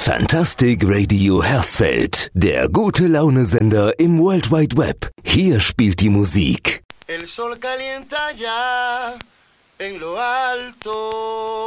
Fantastic Radio Hersfeld, der Gute-Laune-Sender im World Wide Web. Hier spielt die Musik. El sol calienta ya en lo alto.